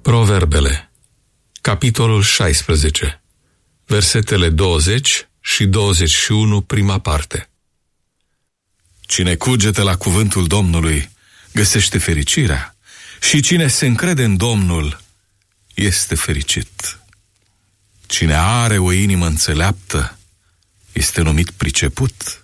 Proverbele, capitolul 16, versetele 20 și 21, prima parte. Cine cugete la cuvântul Domnului găsește fericirea și cine se încrede în Domnul este fericit. Cine are o inimă înțeleaptă este numit priceput